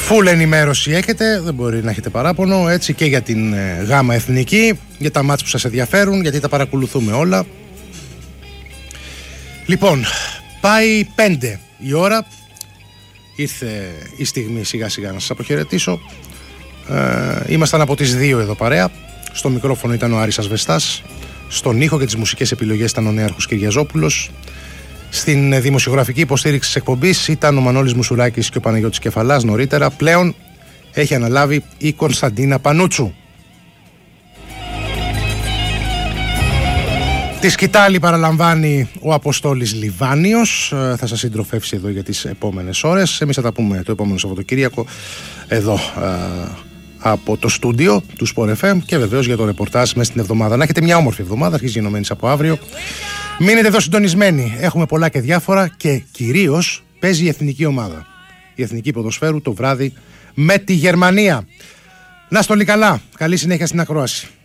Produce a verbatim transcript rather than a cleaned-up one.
Φουλ ενημέρωση έχετε, δεν μπορεί να έχετε παράπονο, έτσι, και για την ε, γάμα εθνική, για τα μάτς που σας ενδιαφέρουν, γιατί τα παρακολουθούμε όλα. Λοιπόν, πάει πέντε η ώρα, ήρθε η στιγμή σιγά σιγά να σας αποχαιρετήσω. Ε, ήμασταν από τις δύο εδώ παρέα, στο μικρόφωνο ήταν ο Άρης Ασβεστάς, στον ήχο και τις μουσικές επιλογές ήταν ο Νέαρχος Κυριαζόπουλος. Στην δημοσιογραφική υποστήριξη της εκπομπής ήταν ο Μανώλης Μουσουράκης και ο Παναγιώτης Κεφαλάς νωρίτερα. Πλέον έχει αναλάβει η Κωνσταντίνα Πανούτσου. Τη σκητάλη παραλαμβάνει ο Αποστόλης Λιβάνιος. Θα σας συντροφεύσει εδώ για τις επόμενες ώρες. Εμείς θα τα πούμε το επόμενο Σαββατοκύριακο εδώ από το στούντιο του Sport εφ εμ και βεβαίως για το ρεπορτάζ μέσα στην εβδομάδα. Να έχετε μια όμορφη εβδομάδα, αρχίζει γενομένης από αύριο. Μείνετε εδώ συντονισμένοι. Έχουμε πολλά και διάφορα και κυρίως παίζει η εθνική ομάδα. Η εθνική ποδοσφαίρου το βράδυ με τη Γερμανία. Να είστε όλοι καλά. Καλή συνέχεια στην ακρόαση.